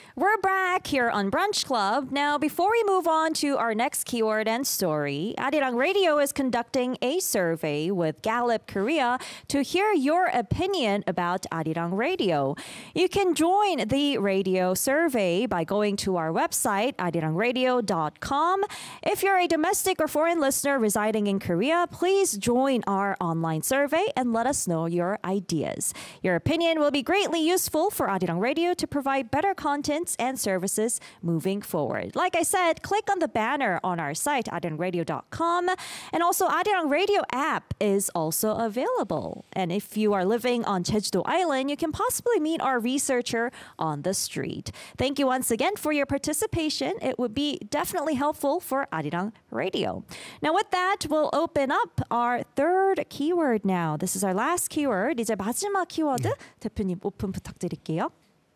We're back here on Brunch Club. Now, before we move on to our next keyword and story, Arirang Radio is conducting a survey with Gallup Korea to hear your opinion about Arirang Radio. You can join the radio survey by going to our website, arirangradio.com. If you're a domestic or foreign listener residing in Korea, please join our online survey and let us know your ideas. Your opinion will be greatly useful for Arirang Radio to provide better content and services moving forward. Like I said, click on the banner on our site, arirangradio.com. And also, Arirang Radio app is also available. And if you are living on Jeju-do Island, you can possibly meet our researcher on the street. Thank you once again for your participation. It would be definitely helpful for Arirang Radio. Now, with that, we'll open up our third keyword now. This is our last keyword. 이제 마지막 키워드 대표님 오픈 부탁드릴게요.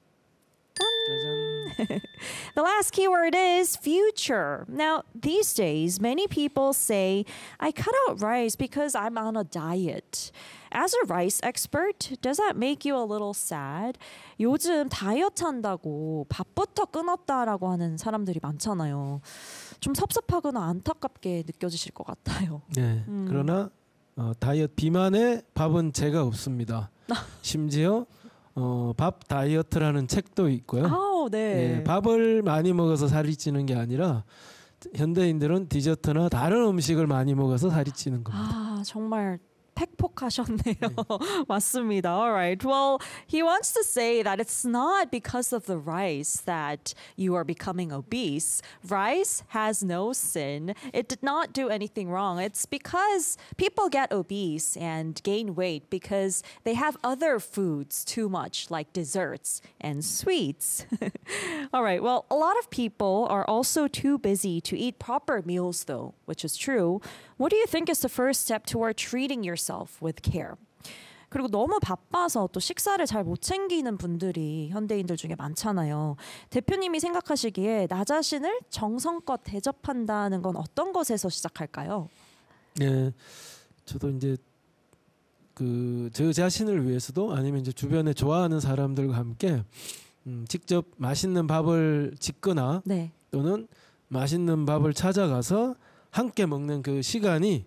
The last keyword is future. Now, these days, many people say, I cut out rice because I'm on a diet. As a rice expert, does that make you a little sad? 요즘 다이어트 한다고 밥부터 끊었다라고 하는 사람들이 많잖아요. 좀 섭섭하거나 안타깝게 느껴지실 것 같아요. 네, 그러나 다이어트 비만에 밥은 죄가 없습니다. 심지어 밥 다이어트라는 책도 있고요. 오, 네. 예, 밥을 많이 먹어서 살이 찌는 게 아니라 현대인들은 디저트나 다른 음식을 많이 먹어서 살이 찌는 겁니다. 아, 정말 팩폭하셨네요. 맞습니다. All right. Well, he wants to say that it's not because of the rice that you are becoming obese. Rice has no sin. It did not do anything wrong. It's because people get obese and gain weight because they have other foods too much, like desserts and sweets. All right. Well, a lot of people are also too busy to eat proper meals, though, which is true. What do you think is the first step toward treating yourself with care? 그리고 너무 바빠서 또 식사를 잘 못 챙기는 분들이 현대인들 중에 많잖아요. 대표님이 생각하시기에 나 자신을 정성껏 대접한다는 건 어떤 것에서 시작할까요? 네, 저도 이제 저 자신을 위해서도 아니면 이제 주변에 좋아하는 사람들과 함께 직접 맛있는 밥을 짓거나 네. 또는 맛있는 밥을 찾아가서 함께 먹는 그 시간이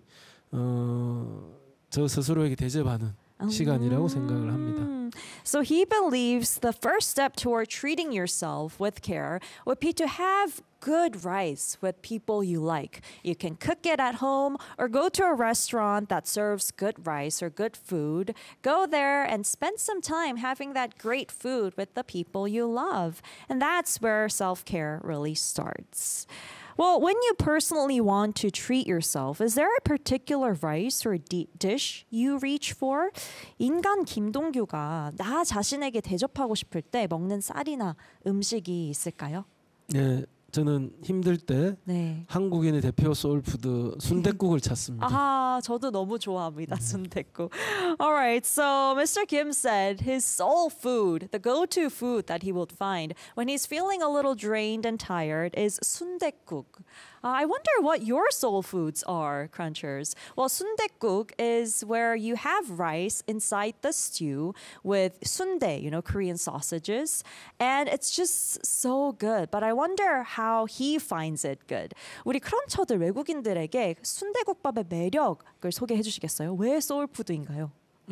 저 스스로에게 대접하는 시간이라고 생각을 합니다. So he believes the first step toward treating yourself with care would be to have good rice with people you like. You can cook it at home or go to a restaurant that serves good rice or good food. Go there and spend some time having that great food with the people you love. And that's where self-care really starts. Well, when you personally want to treat yourself, is there a particular rice or dish you reach for? 인간 김동규가 나 자신에게 대접하고 싶을 때 먹는 쌀이나 음식이 있을까요? 네, 저는 힘들 때 네. 한국인의 대표 소울푸드 순댓국을 찾습니다. 아, 저도 너무 좋아합니다. 순댓국. All right, so Mr. Kim said his soul food, the go-to food that he will find when he's feeling a little drained and tired is 순댓국. I wonder what your soul foods are, Crunchers. Well, 순댓국 is where you have rice inside the stew with sundae, you know, Korean sausages. And it's just so good. But I wonder how he finds it good. 우리 크런처들 외국인들에게 순대국밥의 매력을 소개해 주시겠어요? 왜 소울푸드인가요?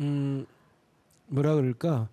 뭐라 그럴까?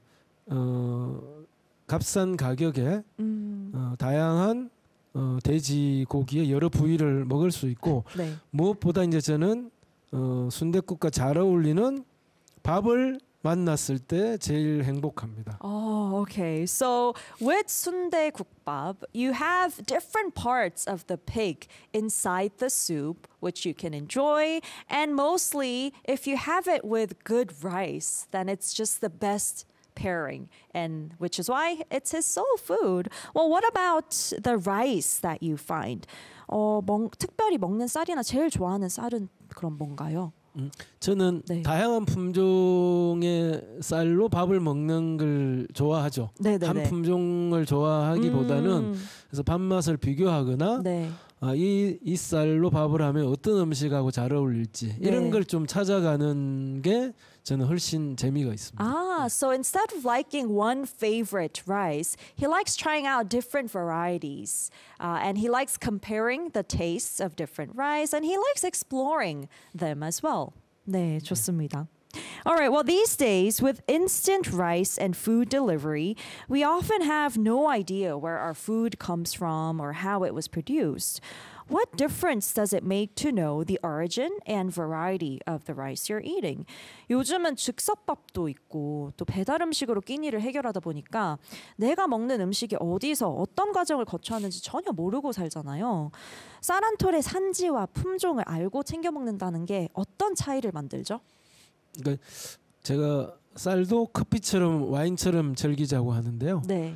값싼 가격에 다양한 돼지고기의 여러 부위를 먹을 수 있고 네. 무엇보다 이제 저는 순댓국과 잘 어울리는 밥을 만났을 때 제일 행복합니다. Oh, okay. So with 순대국밥, you have different parts of the pig inside the soup, which you can enjoy. And mostly, if you have it with good rice, then it's just the best pairing, and which is why it's his soul food. Well, what about the rice that you find? 특별히 먹는 쌀이나 제일 좋아하는 쌀은 그럼 뭔가요? 저는 네. 다양한 품종의 쌀로 밥을 먹는 걸 좋아하죠. 네네네. 한 품종을 좋아하기보다는 그래서 밥맛을 비교하거나 네. 이 쌀로 밥을 하면 어떤 음식하고 잘 어울릴지 이런 네. 걸 좀 찾아가는 게 저는 훨씬 재미가 있습니다. So instead of liking one favorite rice, he likes trying out different varieties. And he likes comparing the tastes of different rice, and he likes exploring them as well. 네, 좋습니다. All right, well, these days, with instant rice and food delivery, we often have no idea where our food comes from or how it was produced. What difference does it make to know the origin and variety of the rice you're eating? 요즘은 즉석밥도 있고 또 배달 음식으로 끼니를 해결하다 보니까 내가 먹는 음식이 어디서 어떤 과정을 거쳐왔는지 전혀 모르고 살잖아요. 쌀 한 톨의 산지와 품종을 알고 챙겨 먹는다는 게 어떤 차이를 만들죠? 그러니까 제가 쌀도 커피처럼 와인처럼 즐기자고 하는데요. 네.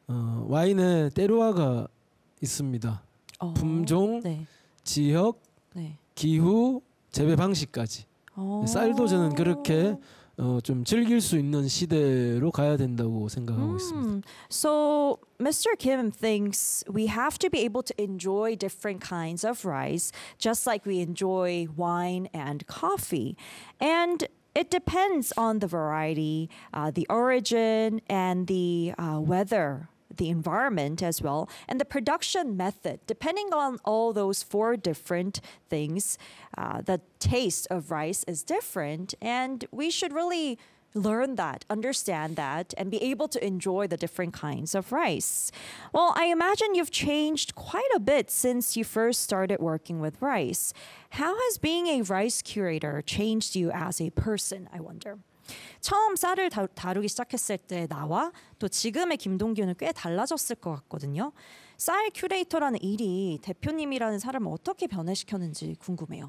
와인에 때로화가 있습니다. 품종, 네. 지역, 네. 기후, 재배 방식까지. 쌀도 저는 그렇게 좀 즐길 수 있는 시대로 가야 된다고 생각하고 있습니다. So Mr. Kim thinks we have to be able to enjoy different kinds of rice, just like we enjoy wine and coffee. And it depends on the variety, the origin, and the weather, the environment as well, and the production method. Depending on all those four different things, the taste of rice is different, and we should really learn that, understand that, and be able to enjoy the different kinds of rice. Well, I imagine you've changed quite a bit since you first started working with rice. How has being a rice curator changed you as a person, I wonder? 처음 쌀을 다루기 시작했을 때 나와 또 지금의 김동규는 꽤 달라졌을 것 같거든요. 쌀 큐레이터라는 일이 대표님이라는 사람을 어떻게 변해시켰는지 궁금해요.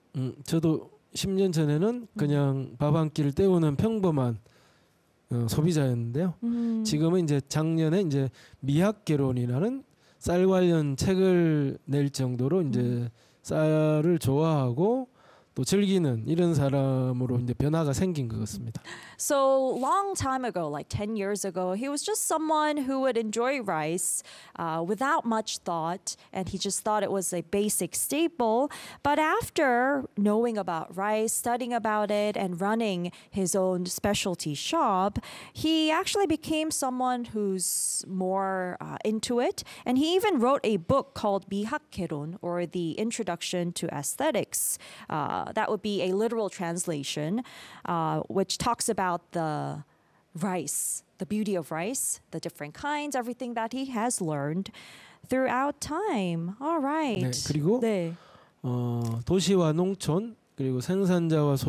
저도 10년 전에는 그냥 밥 한 끼를 때우는 평범한 소비자였는데요. 지금은 이제 작년에 이제 미학개론이라는 쌀 관련 책을 낼 정도로 이제 쌀을 좋아하고 또 즐기는 이런 사람으로 이제 변화가 생긴 것 같습니다. So long time ago, like 10 years ago, he was just someone who would enjoy rice without much thought, and he just thought it was a basic staple. But after knowing about rice, studying about it, and running his own specialty shop, he actually became someone who's more into it. And he even wrote a book called 미학개론, or The Introduction to Aesthetics. That would be a literal translation, which talks about the rice, the beauty of rice, the different kinds, everything that he has learned throughout time. All right. 네, 그리고 네. 도시와 농촌 그리고 생산자와